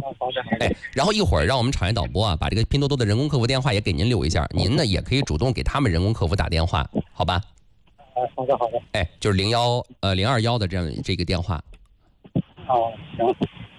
好的，好的。 哎，然后一会儿让我们场外导播啊，把这个拼多多的人工客服电话也给您留一下，您呢也可以主动给他们人工客服打电话，好吧？ 好的，好的。 哎，就是021的这个电话。 哦，行。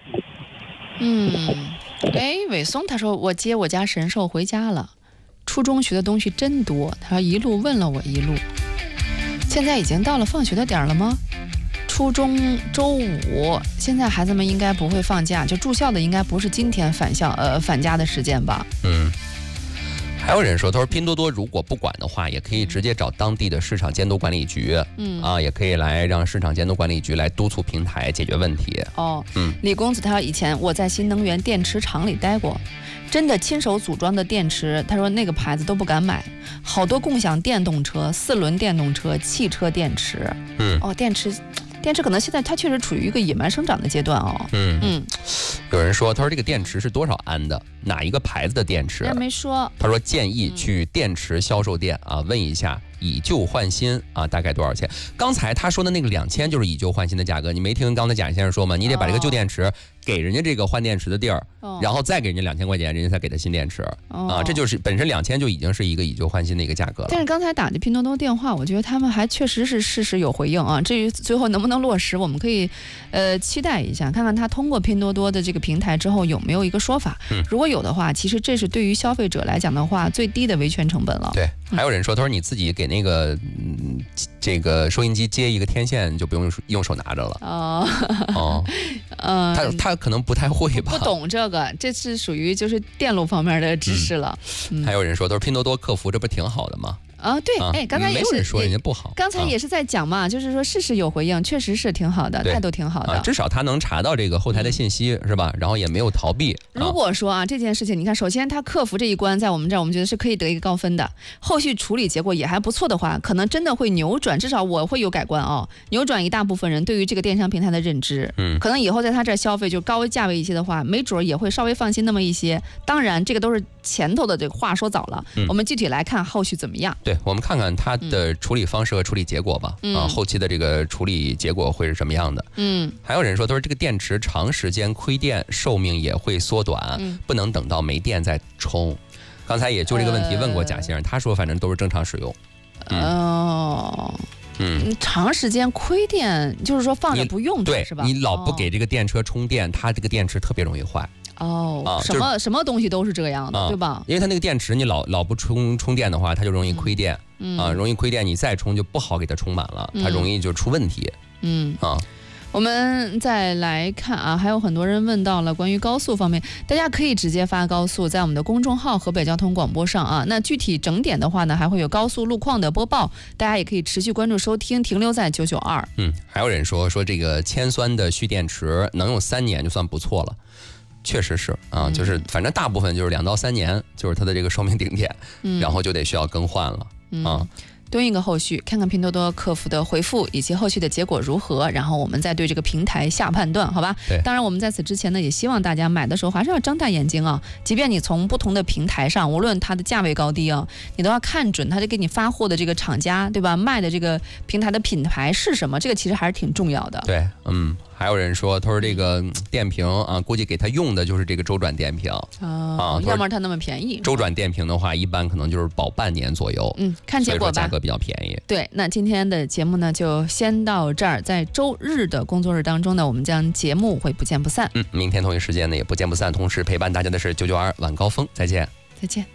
哎，伟松他说我接我家神兽回家了，初中学的东西真多，他说一路问了我一路。现在已经到了放学的点了吗？初中周五，现在孩子们应该不会放假，就住校的应该不是今天返家的时间吧？ 还有人说，他说拼多多如果不管的话，也可以直接找当地的市场监督管理局，也可以来让市场监督管理局来督促平台解决问题。 李公子他说以前我在新能源电池厂里待过，真的亲手组装的电池，他说那个牌子都不敢买，好多共享电动车、4轮电动车、汽车电池。电池可能现在它确实处于一个野蛮生长的阶段哦。 有人说，他说这个电池是多少安的，哪一个牌子的电池？ 没说。 他说建议去电池销售店问一下以旧换新大概多少钱？刚才他说的那个2000就是以旧换新的价格，你没听刚才贾先生说吗？你得把这个旧电池给人家这个换电池的地儿，然后再给人家2000块钱，人家才给他新电池这就是本身2000就已经是一个以旧换新的一个价格了。 但是刚才打的拼多多电话，我觉得他们还确实是事实有回应啊。至于最后能不能落实，我们可以期待一下，看看他通过拼多多的这个平台之后有没有一个说法。如果有的话，其实这是对于消费者来讲的话最低的维权成本了。 对，还有人说，他说你自己给那个这个收音机接一个天线，就不用用手拿着了。他可能不太会吧， 不懂这个，这是属于就是电路方面的知识了。 还有人说，都是拼多多客服，这不挺好的吗？ 对，刚才也是没有人说人家不好， 刚才也是在讲嘛，就是说事实有回应，确实是挺好的，态度挺好的， 至少他能查到这个后台的信息，是吧？然后也没有逃避。 如果说这件事情，你看，首先他克服这一关，在我们这儿，我们觉得是可以得一个高分的，后续处理结果也还不错的话，可能真的会扭转，至少我会有改观扭转一大部分人对于这个电商平台的认知。可能以后在他这儿消费就高价位一些的话，没准也会稍微放心那么一些。当然，这个都是前头的这个话说早了，我们具体来看后续怎么样。 对，我们看看他的处理方式和处理结果吧。后期的这个处理结果会是什么样的？还有人说，他说这个电池长时间亏电，寿命也会缩短，不能等到没电再充。刚才也就这个问题问过贾先生，他说反正都是正常使用。 长时间亏电就是说放着不用它是吧？ 你老不给这个电车充电，它这个电池特别容易坏。 什么东西都是这样的，对吧？ 因为它那个电池你老不充电的话，它就容易亏电。容易亏电，你再充就不好给它充满了，它容易就出问题。 我们再来看还有很多人问到了关于高速方面，大家可以直接发高速在我们的公众号河北交通广播上那具体整点的话呢，还会有高速路况的播报，大家也可以持续关注收听，停留在992。 还有人说这个铅酸的蓄电池能用3年就算不错了。确实是就是反正大部分就是2到3年，就是它的这个寿命顶点，然后就得需要更换了。 蹲一个后续，看看拼多多客服的回复以及后续的结果如何，然后我们再对这个平台下判断，好吧？ 对。 当然，我们在此之前呢，也希望大家买的时候还是要睁大眼睛即便你从不同的平台上，无论它的价位高低你都要看准它就给你发货的这个厂家，对吧？卖的这个平台的品牌是什么？这个其实还是挺重要的。 对，还有人说，他说这个电瓶估计给他用的就是这个周转电瓶要不然它那么便宜。 周转电瓶的话，一般可能就是保半年左右。 看结果吧， 价格比较便宜。 对，那今天的节目呢，就先到这儿。在周日的工作日当中呢，我们将节目会不见不散。 明天同一时间呢，也不见不散。同时陪伴大家的是992晚高峰，再见。 再见。